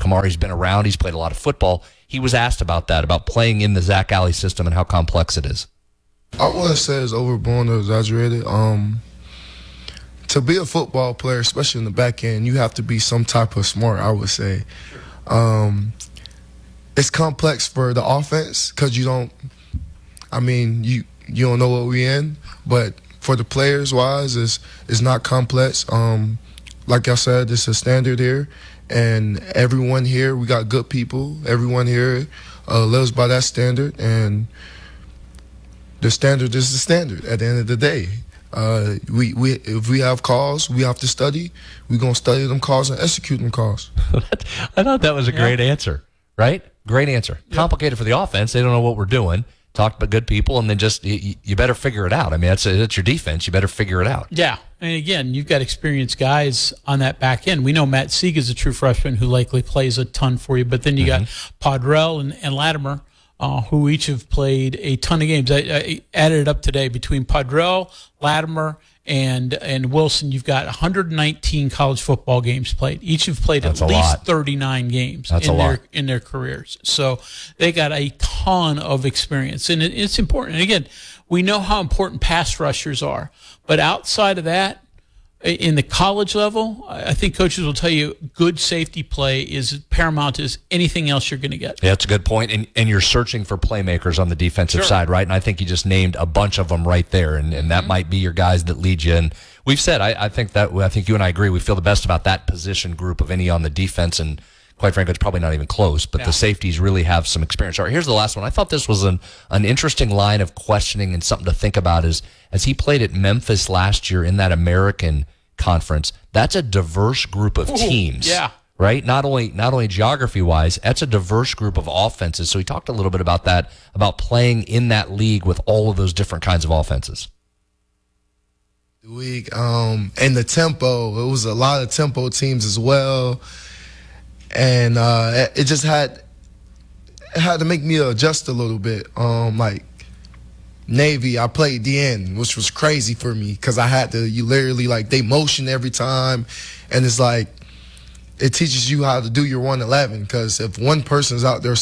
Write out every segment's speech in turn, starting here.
Kamari's been around. He's played a lot of football. He was asked about that, about playing in the Zach Alley system and how complex it is. I wouldn't say it's overblown or exaggerated. To be a football player, especially in the back end, you have to be some type of smart, I would say. It's complex for the offense because you don't know what we're in. But for the players-wise, it's not complex. Like I said, it's a standard here. And everyone here, we got good people. Everyone here lives by that standard. And the standard is the standard at the end of the day. If we have calls, we have to study. We're going to study them calls and execute them calls. I thought that was a great answer, right? Great answer. Yep. Complicated for the offense. They don't know what we're doing. Talk about good people, and then just you better figure it out. I mean, that's your defense. You better figure it out. Yeah, and again, you've got experienced guys on that back end. We know Matt Sieg is a true freshman who likely plays a ton for you, but then you got Podrell and Latimer, who each have played a ton of games. I added it up today between Podrell, Latimer, and Wilson. You've got 119 college football games played. Each have played at least 39 games in their careers. So they got a ton of experience, and it's important. And again, we know how important pass rushers are, but outside of that, in the college level, I think coaches will tell you good safety play is paramount as anything else you're going to get. Yeah, that's a good point. And you're searching for playmakers on the defensive side, right? And I think you just named a bunch of them right there, and that might be your guys that lead you. And we've said, I think you and I agree, we feel the best about that position group of any on the defense, and quite frankly, it's probably not even close, but the safeties really have some experience. All right, here's the last one. I thought this was an interesting line of questioning and something to think about is, as he played at Memphis last year in that American Conference, that's a diverse group of teams. Yeah. Right? Not only geography-wise, that's a diverse group of offenses. So he talked a little bit about that, about playing in that league with all of those different kinds of offenses. Week, and the tempo, it was a lot of tempo teams as well. And it just had to make me adjust a little bit. Like Navy, I played DN, which was crazy for me because I had to, they motion every time. And it's like, it teaches you how to do your 111 because if one person's out there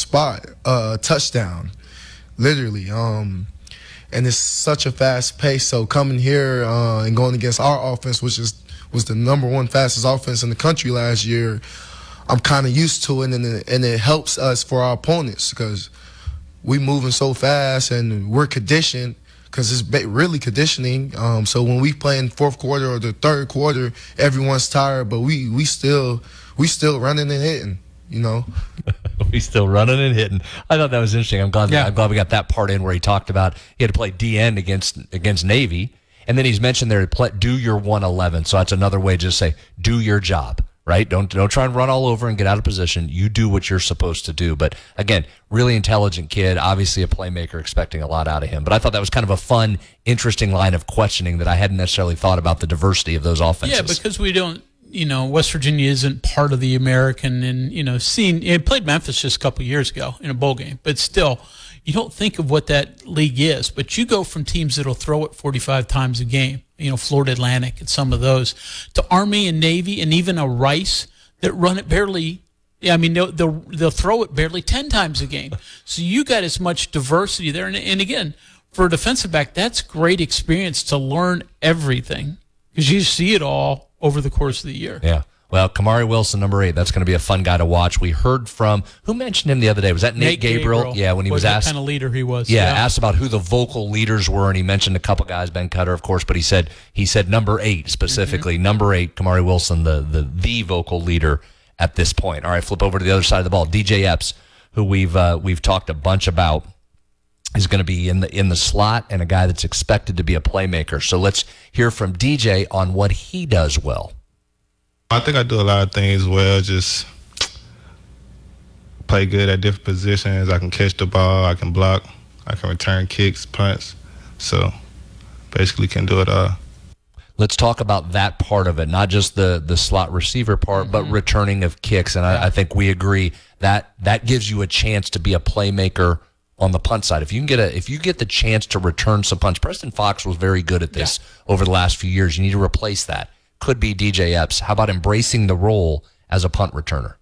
touchdown, literally. And it's such a fast pace. So coming here and going against our offense, which was the number one fastest offense in the country last year, I'm kind of used to it, and it helps us for our opponents because we moving so fast and we're conditioned because it's really conditioning. So when we play in fourth quarter or the third quarter, everyone's tired, but we still running and hitting, you know. We still running and hitting. I thought that was interesting. I'm glad we got that part in where he talked about he had to play DN against Navy, and then he's mentioned there to do your 111. So that's another way to just say do your job. Right? Don't try and run all over and get out of position. You do what you're supposed to do. But again, really intelligent kid, obviously a playmaker, expecting a lot out of him. But I thought that was kind of a fun, interesting line of questioning that I hadn't necessarily thought about the diversity of those offenses. Yeah, because we don't, West Virginia isn't part of the American, and it played Memphis just a couple of years ago in a bowl game, but still, you don't think of what that league is. But you go from teams that'll throw it 45 times a game, Florida Atlantic and some of those, to Army and Navy and even a Rice that run it barely. They'll throw it barely 10 times a game. So you got as much diversity there. And again, for a defensive back, that's great experience to learn everything because you see it all over the course of the year. Yeah. Well, Kamari Wilson, number 8, that's going to be a fun guy to watch. We heard from, who mentioned him the other day? Was that Nate Gabriel? Yeah, when he was asked. What kind of leader he was. Yeah, asked about who the vocal leaders were, and he mentioned a couple guys, Ben Cutter, of course, but he said number 8 specifically. Mm-hmm. Number 8, Kamari Wilson, the vocal leader at this point. All right, flip over to the other side of the ball. DJ Epps, who we've talked a bunch about, is going to be in the slot and a guy that's expected to be a playmaker. So let's hear from DJ on what he does well. I think I do a lot of things well, just play good at different positions. I can catch the ball, I can block, I can return kicks, punts. So basically can do it all. Let's talk about that part of it, not just the slot receiver part, but returning of kicks. And I think we agree that gives you a chance to be a playmaker on the punt side. If you get the chance to return some punts, Preston Fox was very good at this over the last few years. You need to replace that. Could be DJ Epps. How about embracing the role as a punt returner?